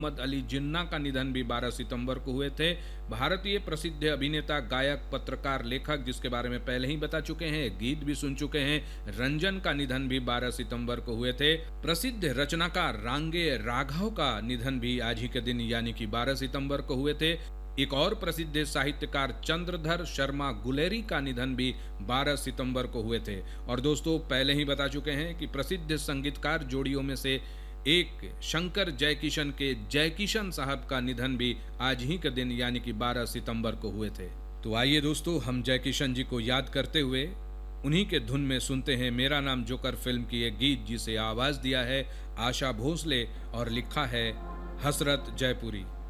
मोहम्मद अली जिन्ना का निधन भी 12 सितंबर को हुए थे। भारतीय प्रसिद्ध अभिनेता, गायक, पत्रकार, लेखक, जिसके बारे में पहले ही बता चुके हैं, गीत भी सुन चुके हैं, रंजन का निधन भी 12 सितंबर को हुए थे। प्रसिद्ध रचनाकार रांगे राघव का निधन भी आज ही के दिन यानी कि 12 सितंबर को हुए थे। एक और प्रसिद्ध साहित्यकार चंद्रधर शर्मा गुलेरी का निधन भी 12 सितंबर को हुए थे। और दोस्तों, पहले ही बता चुके हैं कि प्रसिद्ध संगीतकार जोड़ियों में से एक शंकर जयकिशन के जयकिशन साहब का निधन भी आज ही के दिन यानी कि 12 सितंबर को हुए थे। तो आइए दोस्तों, हम जयकिशन जी को याद करते हुए उन्हीं के धुन में सुनते हैं मेरा नाम जोकर फिल्म की एक गीत, जिसे आवाज दिया है आशा भोसले और लिखा है हसरत जयपुरी।